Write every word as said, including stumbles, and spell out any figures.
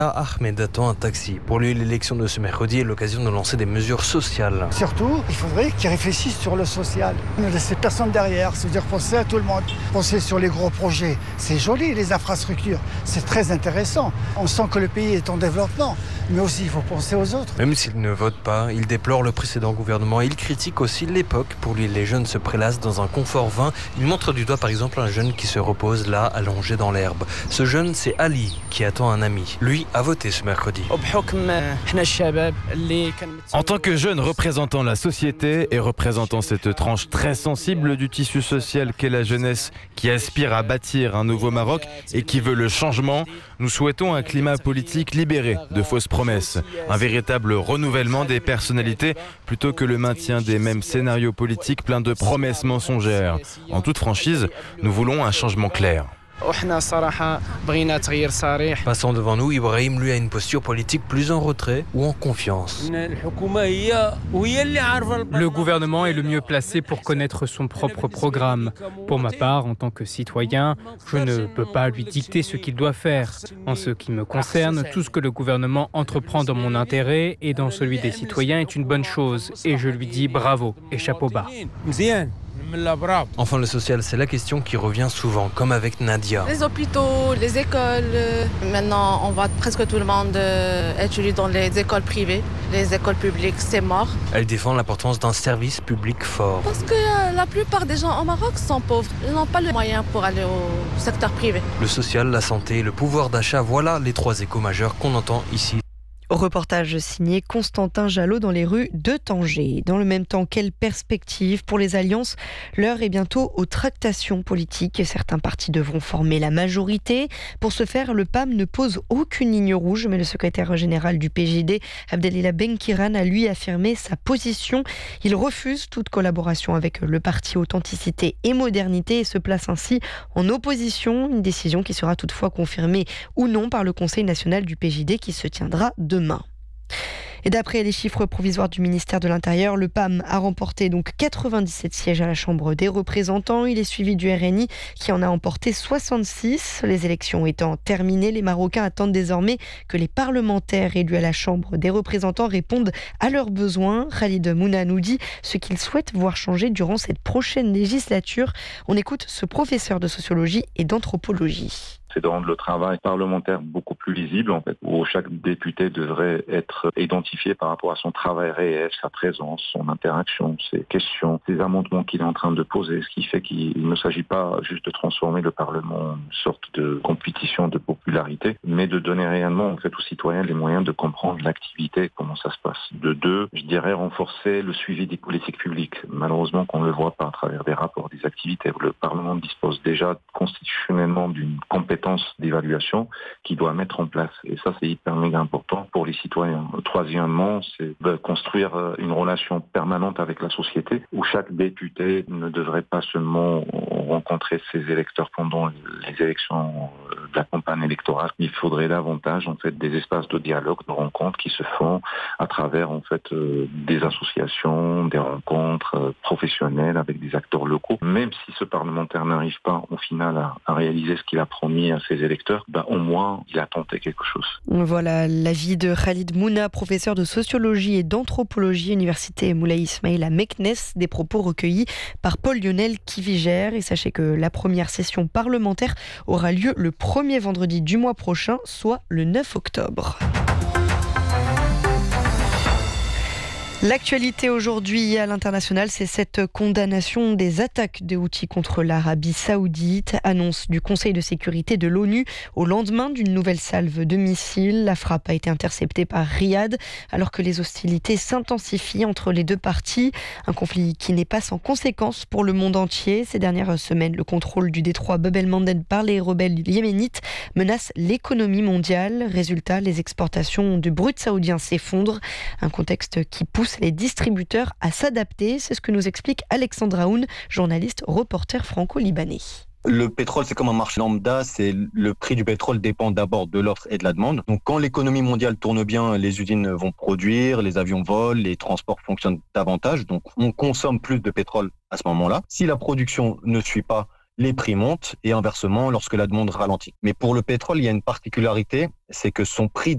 Ahmed attend un taxi. Pour lui, l'élection de ce mercredi est l'occasion de lancer des mesures sociales. Surtout, il faudrait qu'ils réfléchissent sur le social. Ne laissez personne derrière, c'est-à-dire penser à tout le monde. Penser sur les gros projets. C'est joli, les infrastructures. C'est très intéressant. On sent que le pays est en développement. Mais aussi, il faut penser aux autres. Même s'il ne vote pas, il déplore le précédent gouvernement et il critique aussi l'époque. Pour lui, les jeunes se prélassent dans un confort vain. Il montre du doigt, par exemple, un jeune qui se repose là, allongé dans l'herbe. Ce jeune, c'est Ali, qui attend un ami. Lui a voté ce mercredi. En tant que jeune représentant la société et représentant cette tranche très sensible du tissu social qu'est la jeunesse qui aspire à bâtir un nouveau Maroc et qui veut le changement, nous souhaitons un climat politique libéré de fausses promesses, un véritable renouvellement des personnalités plutôt que le maintien des mêmes scénarios politiques pleins de promesses mensongères. En toute franchise, nous voulons un changement clair. Passant devant nous, Ibrahim lui a une posture politique plus en retrait ou en confiance. Le gouvernement est le mieux placé pour connaître son propre programme. Pour ma part, en tant que citoyen, je ne peux pas lui dicter ce qu'il doit faire. En ce qui me concerne, tout ce que le gouvernement entreprend dans mon intérêt et dans celui des citoyens est une bonne chose. Et je lui dis bravo et chapeau bas. Enfin, le social, c'est la question qui revient souvent, comme avec Nadia. Les hôpitaux, les écoles. Maintenant, on voit presque tout le monde étudier dans les écoles privées. Les écoles publiques, c'est mort. Elle défend l'importance d'un service public fort. Parce que euh, la plupart des gens au Maroc sont pauvres. Ils n'ont pas le moyen pour aller au secteur privé. Le social, la santé, le pouvoir d'achat, voilà les trois échos majeurs qu'on entend ici. Reportage signé Constantin Jalot dans les rues de Tanger. Dans le même temps, quelle perspective pour les alliances ? L'heure est bientôt aux tractations politiques. Certains partis devront former la majorité. Pour ce faire, le P A M ne pose aucune ligne rouge, mais le secrétaire général du P J D, Abdelila Benkiran, a lui affirmé sa position. Il refuse toute collaboration avec le parti Authenticité et Modernité et se place ainsi en opposition. Une décision qui sera toutefois confirmée ou non par le Conseil national du P J D qui se tiendra demain. Et d'après les chiffres provisoires du ministère de l'Intérieur, le P A M a remporté donc quatre-vingt-dix-sept sièges à la Chambre des représentants. Il est suivi du R N I qui en a emporté soixante-six. Les élections étant terminées, les Marocains attendent désormais que les parlementaires élus à la Chambre des représentants répondent à leurs besoins. Khalid Mouna nous dit ce qu'il souhaite voir changer durant cette prochaine législature. On écoute ce professeur de sociologie et d'anthropologie. C'est de rendre le travail parlementaire beaucoup plus lisible, en fait, où chaque député devrait être identifié par rapport à son travail réel, sa présence, son interaction, ses questions, ses amendements qu'il est en train de poser, ce qui fait qu'il ne s'agit pas juste de transformer le Parlement en une sorte de compétition de popularité, mais de donner réellement, en fait, aux citoyens les moyens de comprendre l'activité, comment ça se passe. De deux, je dirais renforcer le suivi des politiques publiques. Malheureusement, qu'on ne le voit pas à travers des rapports, des activités. Le Parlement dispose déjà constitutionnellement d'une compétence d'évaluation qu'il doit mettre en place. Et ça, c'est hyper méga important pour les citoyens. Troisièmement, c'est de construire une relation permanente avec la société où chaque député ne devrait pas seulement rencontrer ses électeurs pendant les élections de la campagne électorale. Il faudrait davantage, en fait, des espaces de dialogue, de rencontres qui se font à travers, en fait, des associations, des rencontres professionnelles avec des acteurs locaux. Même si ce parlementaire n'arrive pas, au final, à, à réaliser ce qu'il a promis à ses électeurs, ben, au moins, il a tenté quelque chose. Voilà l'avis de Khalid Mouna, professeur de sociologie et d'anthropologie, Université Moulay Ismail à Meknes, des propos recueillis par Paul-Lionel Kiviger. Et sachez que la première session parlementaire aura lieu le premier vendredi du mois prochain, soit le neuf octobre. L'actualité aujourd'hui à l'international, c'est cette condamnation des attaques de Houthis contre l'Arabie Saoudite, annonce du Conseil de sécurité de l'ONU au lendemain d'une nouvelle salve de missiles. La frappe a été interceptée par Riyad alors que les hostilités s'intensifient entre les deux parties. Un conflit qui n'est pas sans conséquences pour le monde entier. Ces dernières semaines, le contrôle du détroit Bab el-Mandeb par les rebelles yéménites menace l'économie mondiale. Résultat, les exportations de brut saoudien s'effondrent. Un contexte qui pousse les distributeurs à s'adapter. C'est ce que nous explique Alexandre Aoun, journaliste reporter franco-libanais. Le pétrole, c'est comme un marché lambda, c'est le prix du pétrole dépend d'abord de l'offre et de la demande. Donc quand l'économie mondiale tourne bien, les usines vont produire, les avions volent, les transports fonctionnent davantage, donc on consomme plus de pétrole à ce moment-là. Si la production ne suit pas, les prix montent et inversement lorsque la demande ralentit. Mais pour le pétrole, il y a une particularité, c'est que son prix